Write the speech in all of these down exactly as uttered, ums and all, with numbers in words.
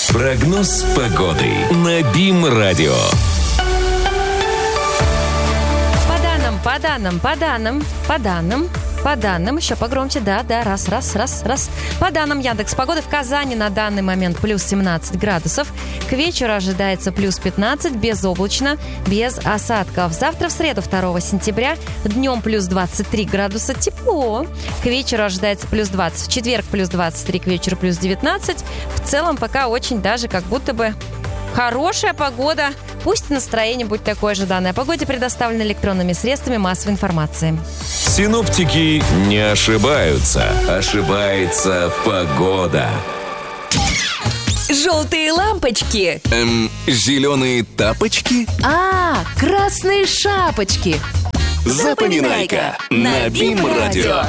Прогноз погоды на БИМ-радио. По данным, по данным, по данным, по данным, по данным, еще погромче, да, да, раз, раз, раз, раз. По данным Яндекс.Погоды, в Казани на данный момент плюс семнадцать градусов. К вечеру ожидается плюс пятнадцать, безоблачно, без осадков. Завтра, в среду, второго сентября, днем плюс двадцать три градуса, тепло. К вечеру ожидается плюс двадцать. В четверг плюс двадцать три, к вечеру плюс девятнадцать. В целом пока очень даже как будто бы хорошая погода. Пусть настроение будет такое же. Данной о погоде предоставлено электронными средствами массовой информации. Синоптики не ошибаются. Ошибается погода. Желтые лампочки. Эм, зеленые тапочки? А, красные шапочки. Запоминай-ка на БИМ-радио.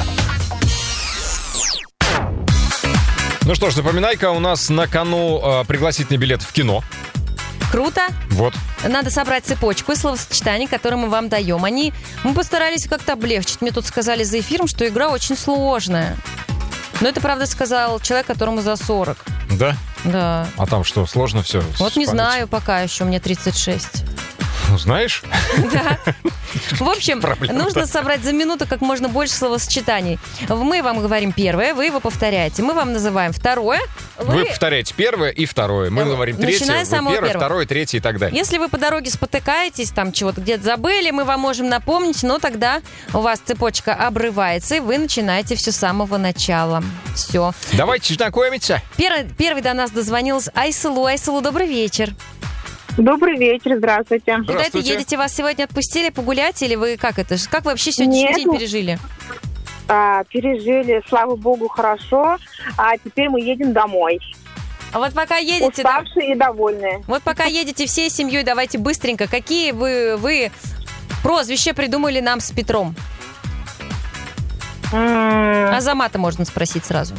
Ну что ж, запоминай-ка, у нас на кону э, пригласительный билет в кино. Круто. Вот. Надо собрать цепочку из словосочетаний, которые мы вам даем. Они, мы постарались как-то облегчить. Мне тут сказали за эфиром, что игра очень сложная. Но это, правда, сказал человек, которому за сорок. Да? Да. А там что, сложно все? Вот не знаю пока еще, мне тридцать шесть. Ну, знаешь? Да. В общем, нужно собрать за минуту как можно больше словосочетаний. Мы вам говорим первое, вы его повторяете. Мы вам называем второе. Вы, вы повторяете первое и второе. Мы говорим третье, вы первое, второе, третье и так далее. Если вы по дороге спотыкаетесь, там чего-то где-то забыли, мы вам можем напомнить, но тогда у вас цепочка обрывается, и вы начинаете все с самого начала. Все. Давайте знакомиться. Первый, первый до нас дозвонилась Айсулу. Айсулу, добрый вечер. Добрый вечер, здравствуйте. Куда это едете? Вас сегодня отпустили погулять? Или вы как это? Как вы вообще сегодняшний Нет. день пережили? А, пережили, слава богу, хорошо. А теперь мы едем домой. А вот пока едете... да, Уставшие и довольные. вот пока едете всей семьей, давайте быстренько. Какие вы, вы прозвища придумали нам с Петром? М, Азамата можно спросить сразу.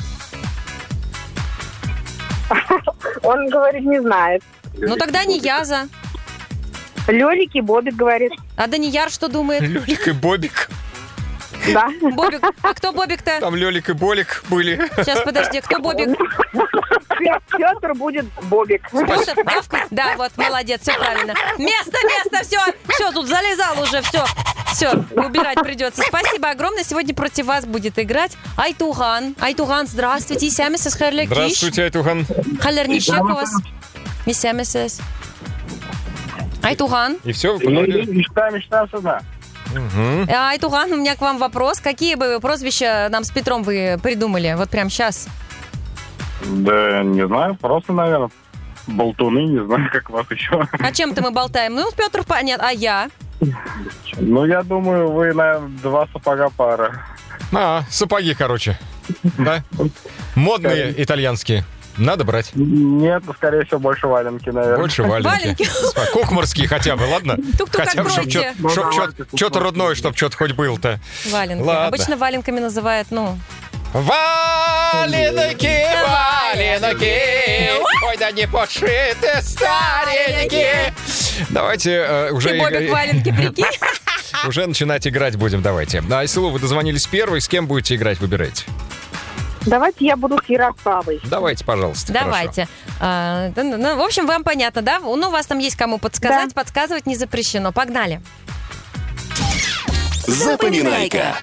Он говорит, не знает. Ну тогда не Яза. Лёлик и Бобик говорит. А Данияр что думает? Лёлик и Бобик. Да. Бобик. А кто Бобик-то? Там Лёлик и Болик были. Сейчас, подожди, кто Бобик? Пётр будет Бобик. Пётр? Гавкает? Да, вот, молодец, все правильно. Место, место, все, все, тут залезал уже, все. Все, убирать придется. Спасибо огромное. Сегодня против вас будет играть Айтуган. Айтуган, здравствуйте. Сямисес Херлякиш. Здравствуйте, Айтуган. Халерничек у вас. Мисямисес. Айтуган. И все, вы поняли? Мечта, мечта, сюда. Угу. Айтуган, у меня к вам вопрос. Какие бы прозвища нам с Петром вы придумали? Вот прямо сейчас. Да, не знаю, просто, наверное, болтуны, не знаю, как вас еще. О чем-то мы болтаем. Ну, Петр, понятно. А я? Ну, я думаю, вы, наверное, два сапога пара. А, сапоги, короче. Да? Модные итальянские. Надо брать. Нет, скорее всего, больше валенки, наверное. Больше валенки. Валенки. Кухмарские хотя бы, ладно? Тук-тук, Хотя бы, чтобы откройте. что-то родное, чтобы что-то хоть было-то. Валенки. Ладно. Обычно валенками называют, ну... Валенки, валенки, ой, да не подшиты старенькие. Давайте э, уже... Ты, Бобик, валенки, прикинь. Уже начинать играть будем, давайте. Айсулу, вы дозвонились первой, с кем будете играть, выбирайте. Давайте я буду с Ярославой. Давайте, пожалуйста. Давайте. А, да, ну, в общем, вам понятно, да? Ну, у вас там есть кому подсказать, Да. подсказывать не запрещено. Погнали. Запоминай-ка.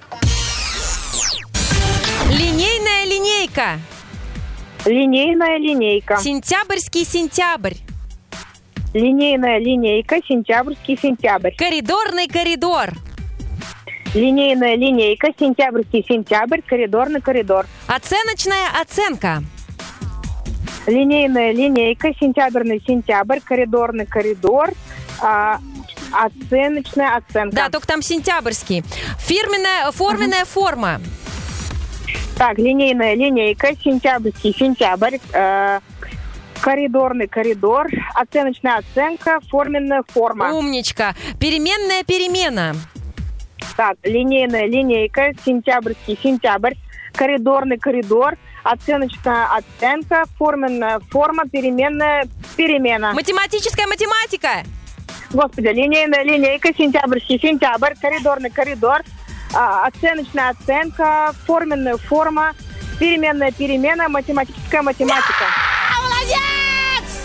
Линейная линейка. Линейная линейка. Сентябрьский сентябрь. Линейная линейка, сентябрьский сентябрь. Коридорный коридор. Линейная линейка, сентябрьский сентябрь, коридорный коридор. Оценочная оценка. Линейная линейка, сентябрьный сентябрь, коридорный коридор, а, оценочная оценка. Да, только там сентябрьский. Фирменная, форменная форма. Так, линейная линейка, сентябрьский сентябрь, э, коридорный коридор, оценочная оценка, форменная форма. Умничка. Переменная перемена. Так, линейная линейка, сентябрьский сентябрь, коридорный коридор, оценочная оценка, форменная форма, переменная перемена. Математическая математика. Господи, линейная линейка, сентябрьский сентябрь, коридорный коридор, а, оценочная оценка, форменная форма, переменная перемена, математическая математика. Молодец!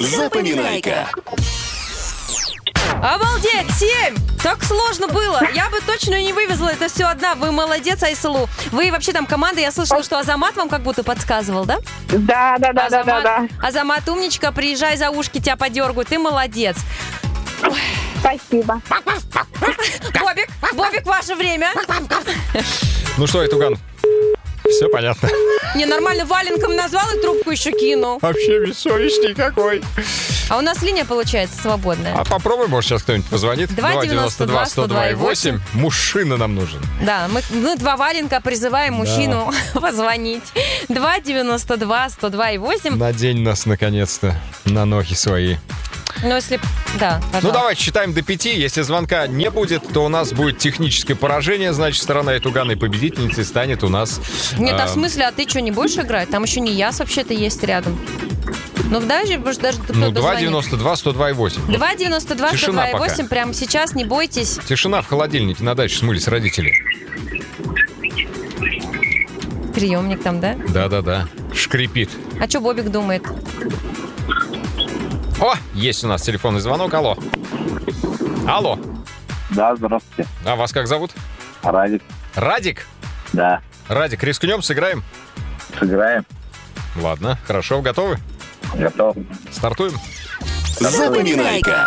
Запоминайка. Обалдеть, семь! Так сложно было. Я бы точно не вывезла это все одна. Вы молодец, Айсулу. Вы вообще там команда, я слышала, что Азамат вам как будто подсказывал, да? Да, да, да, да, да, да. Азамат, умничка, приезжай за ушки, тебя подергают. Ты молодец. Спасибо. Бобик, Бобик, ваше время. Ну что, Айтуган, все понятно. Не, нормально, валенком назвал и трубку еще кинул. Вообще бессовестный какой. А у нас линия получается свободная. А попробуй, может, сейчас кто-нибудь позвонит. два девяносто два сто два и восемь. Мужчина нам нужен. Да, мы, мы два валенка призываем мужчину позвонить. два девяносто два сто два и восемь. Надень нас, наконец-то, на ноги свои. Ну, если... Да, пожалуйста. Ну, давайте считаем до пяти. Если звонка не будет, то у нас будет техническое поражение. Значит, сторона Айтугана и победительницей станет у нас... Нет, а э, в смысле, а ты что, не будешь играть? Там еще не яс вообще-то есть рядом. Ну, даже, может, даже кто-то Ну, два звонит. девяносто два сто два и восемь. два девяносто два сто Тишина два и пока. восемь. Прямо сейчас, не бойтесь. Тишина в холодильнике. На даче смылись родители. Приемник там, да? Да-да-да. Шкрипит. А что Бобик думает? О, есть у нас телефонный звонок. Алло. Алло. Да, здравствуйте. А вас как зовут? Радик. Радик? Да, Радик, рискнем, сыграем? сыграем. Ладно, хорошо, готовы? Готов. Стартуем. Запоминайка.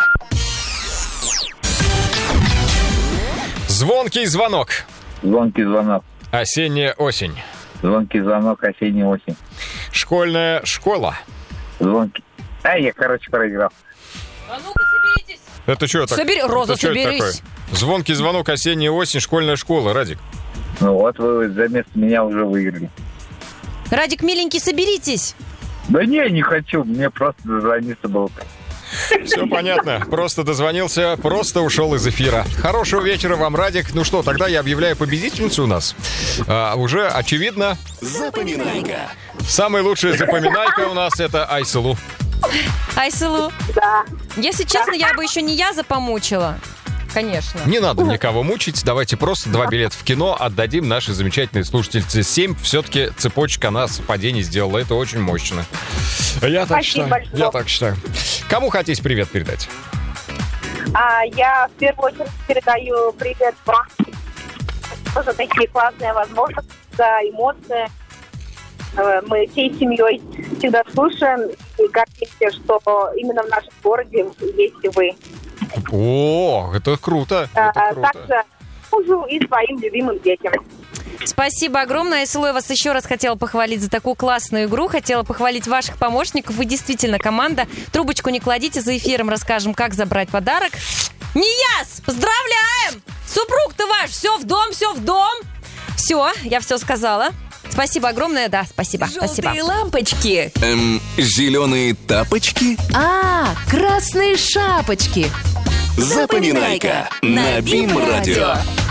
Звонкий звонок. Звонкий звонок. Осенняя осень. Звонкий звонок, осенний осень. Школьная школа. Звонкий. А, я, короче, проиграл. А ну-ка, соберитесь. Это что так? Собери- Роза, это чё это соберись. такое? Звонкий звонок, осенняя осень, школьная школа. Радик. Ну вот, вы за место меня уже выиграли. Радик, миленький, соберитесь. Да не, не хочу, мне просто дозвониться было. Все понятно. Просто дозвонился, просто ушел из эфира. Хорошего вечера вам, Радик. Ну что, тогда я объявляю победительницу у нас. А, уже очевидно. Запоминайка. Самая лучшая запоминайка у нас это Айсулу. Айсулу. Да. Если честно, я бы еще не яза помучила. Конечно. Не надо никого мучить. Давайте просто два билета в кино отдадим нашей замечательной слушательнице. Семь все-таки цепочка она совпадений сделала. Это очень мощно. Я так Спасибо считаю. большое. Я так считаю. Кому хотите привет передать? А, я в первую очередь передаю привет вам за такие классные возможности, за эмоции. Э, Мы всей семьей всегда слушаем и гордимся, что именно в нашем городе есть вы. О, это круто. А, Это круто. также мужу и своим любимым детям. Спасибо огромное. Айсулу, я вас еще раз хотела похвалить за такую классную игру. Хотела похвалить ваших помощников. Вы действительно команда. Трубочку не кладите, за эфиром расскажем, как забрать подарок. Нияз! Поздравляем! Супруг-то ваш! Все в дом, все в дом! Все, я все сказала. Спасибо огромное, да, спасибо, спасибо. Желтые лампочки. Эм, зеленые тапочки. А, красные шапочки. Запоминайка. На Бим Радио.